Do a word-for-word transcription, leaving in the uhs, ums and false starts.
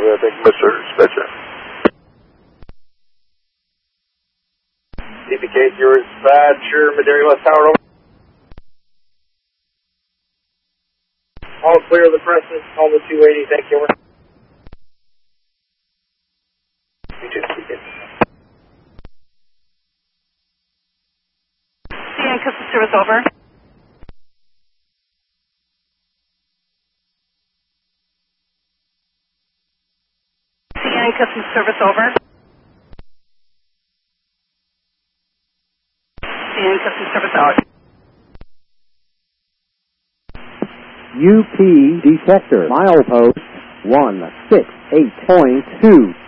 Uh, thank you, Mister Dispatcher. D P K, your dispatcher, Madera West Tower, over. All clear of the premises, all the two eighty, thank you, over. You too, you too. C N Customer Service, over. C N Customer Service, over. C N Customer Service, out. U P Detector, milepost one six eight point two.